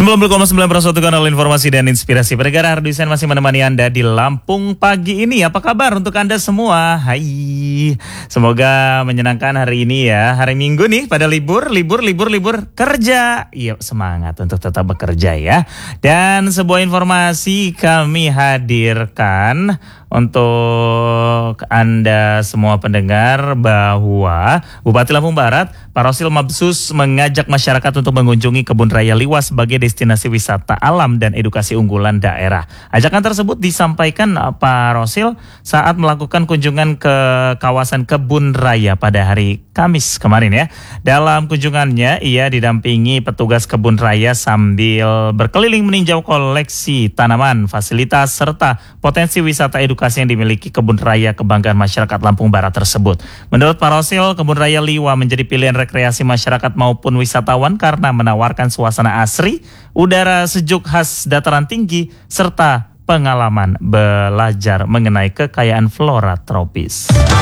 90,9% kanal informasi dan inspirasi Pendengar Arduisen masih menemani Anda di Lampung pagi ini. Apa kabar untuk Anda semua? Hai, semoga menyenangkan hari ini ya. Hari Minggu nih, pada libur kerja. Iya, semangat untuk tetap bekerja ya. Dan sebuah informasi kami hadirkan untuk Anda semua pendengar bahwa Bupati Lampung Barat, Pak Rosil Mabsus mengajak masyarakat untuk mengunjungi Kebun Raya Liwa sebagai destinasi wisata alam dan edukasi unggulan daerah. Ajakan tersebut disampaikan Pak Rosil saat melakukan kunjungan ke kawasan Kebun Raya pada hari Kamis kemarin ya. Dalam kunjungannya ia didampingi petugas Kebun Raya sambil berkeliling meninjau koleksi tanaman, fasilitas serta potensi wisata edukasi yang dimiliki Kebun Raya kebanggaan masyarakat Lampung Barat tersebut. Menurut Pak Rosil, Kebun Raya Liwa menjadi pilihan rekreasi masyarakat maupun wisatawan karena menawarkan suasana asri, udara sejuk khas dataran tinggi, serta pengalaman belajar mengenai kekayaan flora tropis.